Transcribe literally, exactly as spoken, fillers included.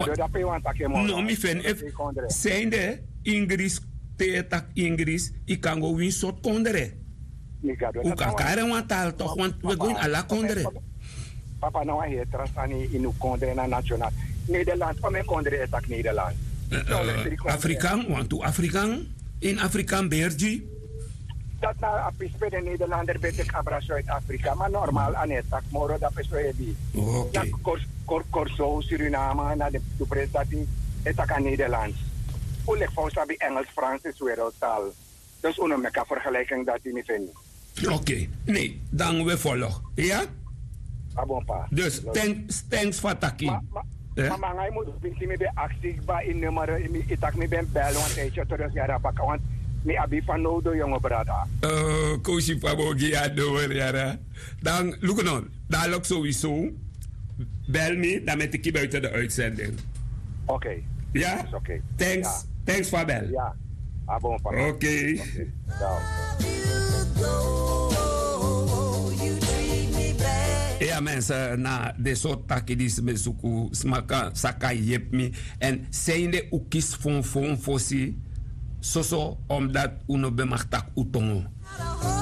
do dat pe want take mo. No, mi fen if zijn de Ingris te tak Ingris, ik kan go win soort kondere. U kan kare wan taal toch, want we gaan alla kondere. Papa nou hij trasani in uw kondere na nationaal. Nederland, om een kondere is tak Nederland. Afrikaan, want u Afrikaan in Afrikaan bergi. Dat na apispe de Nederlander betek abra Zuid-Afrika, maar normaal aan het tak moro dat is weer die. Oké. Kor Corso, Suriname, na de presentatie is tak aan Nederlands. Hoe ligt volgens mij Engels, Frans is wereldtaal. Dus uno meka vergelijking dat die niet vinden. Oké, okay. Nee, dan we volgen. Ja? Ah, bon, pa. Dus thanks, thanks voor Taki. Maar ma, eh? ma, ma, moet vindt me bij actie bij in nummer, ik tak me ben bel, want hij is terug jaren pakken, want me abi van nodo jonge brada. Oh, kosi pabogi ja door jara. Dan, look nou, dadelijk sowieso. Bel me, dan met ik buiten de uitzending. Oké. Okay. Ja? Oké. Okay. Thanks, ja. Thanks voor bel. Ja. Ah, bon, pa. Oké. Okay. Okay. Ciao. Ja mensen, na de soort takken die ze bezoeken, smaka saka yep me. En zijn de oekis van van fossi, zo zo, omdat uno bemachtak utongo.